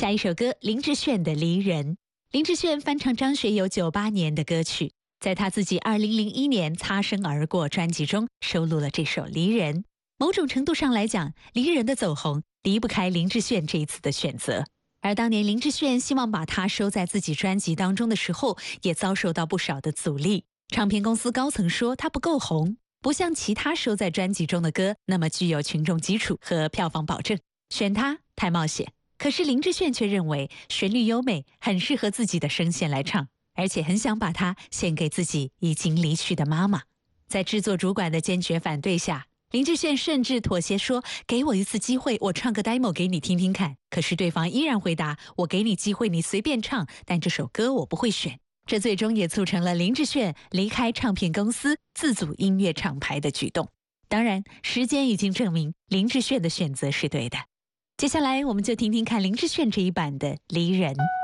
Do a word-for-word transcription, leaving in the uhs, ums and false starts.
下一首歌，林志炫的《离人》。林志炫翻唱张学友九八年的歌曲，在他自己二零零一年《擦身而过》专辑中收录了这首《离人》。某种程度上来讲，《离人》的走红离不开林志炫这一次的选择。而当年林志炫希望把它收在自己专辑当中的时候，也遭受到不少的阻力。唱片公司高层说他不够红，不像其他收在专辑中的歌那么具有群众基础和票房保证，选它太冒险。可是林志炫却认为旋律优美，很适合自己的声线来唱，而且很想把它献给自己已经离去的妈妈。在制作主管的坚决反对下，林志炫甚至妥协说，给我一次机会，我唱个 demo 给你听听看。可是对方依然回答，我给你机会，你随便唱，但这首歌我不会选。这最终也促成了林志炫离开唱片公司，自组音乐厂牌的举动。当然，时间已经证明林志炫的选择是对的。接下来我们就听听看林志炫这一版的《离人》。